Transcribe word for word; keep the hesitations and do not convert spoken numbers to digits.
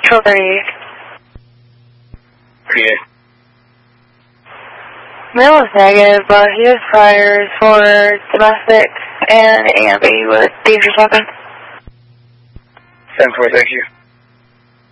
Control thirty-eight. thirty-eight. Male is negative, but he has priors for domestic and A M B with dangerous weapons. ten four, thank you.